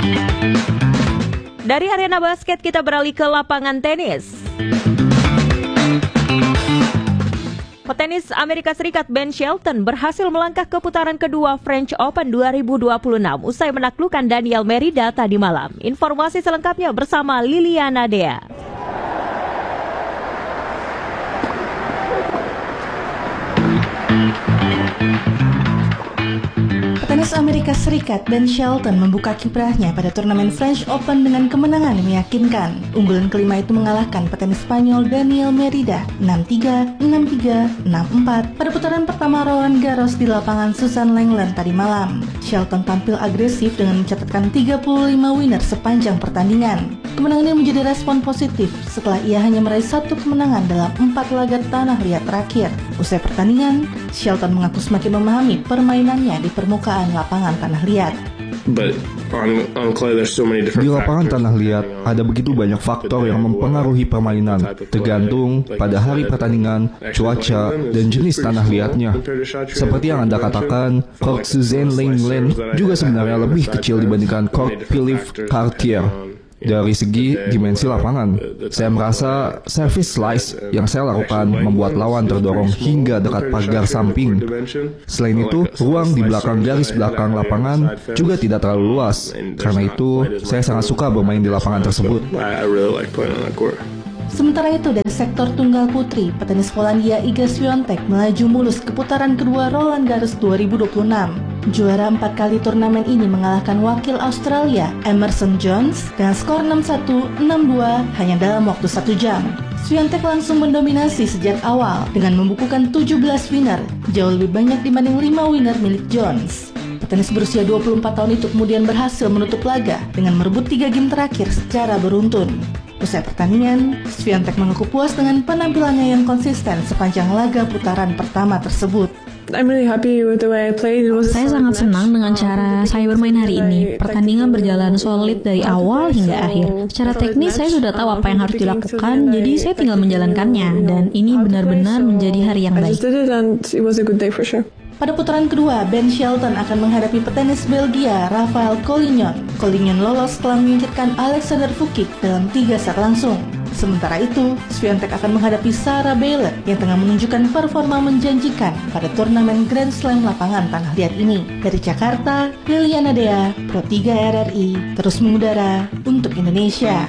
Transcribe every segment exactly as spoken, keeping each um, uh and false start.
Dari arena basket kita beralih ke lapangan tenis. Petenis Amerika Serikat Ben Shelton berhasil melangkah ke putaran kedua French Open dua ribu dua puluh enam usai menaklukkan Daniel Merida tadi malam. Informasi selengkapnya bersama Liliana Dea. Petenis Amerika Serikat Ben Shelton membuka kiprahnya pada turnamen French Open dengan kemenangan yang meyakinkan. Unggulan kelima itu mengalahkan petenis Spanyol Daniel Merida enam tiga, enam tiga, enam empat pada putaran pertama Roland Garros di lapangan Susan Lenglen tadi malam. Shelton tampil agresif dengan mencatatkan tiga puluh lima winner sepanjang pertandingan. Kemenangan ini menjadi respon positif setelah ia hanya meraih satu kemenangan dalam empat laga tanah liat terakhir. Usai pertandingan, Shelton mengaku semakin memahami permainannya di permukaan lapangan tanah liat. Di lapangan tanah liat, ada begitu banyak faktor yang mempengaruhi permainan, tergantung pada hari pertandingan, cuaca, dan jenis tanah liatnya. Seperti yang Anda katakan, court Suzanne Lenglen juga sebenarnya lebih kecil dibandingkan court Philippe Cartier. Dari segi dimensi lapangan, saya merasa service slice yang saya lakukan membuat lawan terdorong hingga dekat pagar samping. Selain itu, ruang di belakang garis belakang lapangan juga tidak terlalu luas. Karena itu, saya sangat suka bermain di lapangan tersebut. Sementara itu, dari sektor tunggal putri, petenis Polandia Iga Swiatek melaju mulus ke putaran kedua Roland Garros dua ribu dua puluh enam. Juara empat kali turnamen ini mengalahkan wakil Australia Emerson Jones dengan skor enam satu, enam dua hanya dalam waktu satu jam. Swiatek langsung mendominasi sejak awal dengan membukukan tujuh belas winner, jauh lebih banyak dibanding lima winner milik Jones. Petenis berusia dua puluh empat tahun itu kemudian berhasil menutup laga dengan merebut tiga game terakhir secara beruntun. Usai pertandingan, Swiatek mengaku puas dengan penampilannya yang konsisten sepanjang laga putaran pertama tersebut. I'm really happy with the way I played. Saya sangat senang dengan cara saya bermain hari ini. Pertandingan berjalan solid dari awal hingga akhir. Secara teknis saya sudah tahu apa yang harus dilakukan, jadi saya tinggal menjalankannya. Dan ini benar-benar menjadi hari yang baik. Pada putaran kedua, Ben Shelton akan menghadapi petenis Belgia Rafael Collignon. Collignon lolos setelah menyingkirkan Alexander Vukic dalam tiga set langsung. Sementara itu, Swiatek akan menghadapi Sarah Bailey yang tengah menunjukkan performa menjanjikan pada turnamen Grand Slam lapangan tanah liat ini. Dari Jakarta, Liliana Dea, Pro tiga R R I, terus mengudara untuk Indonesia.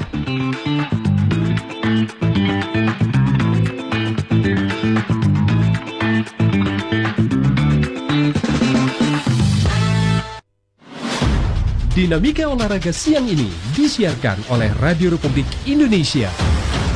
Dinamika olahraga siang ini disiarkan oleh Radio Republik Indonesia.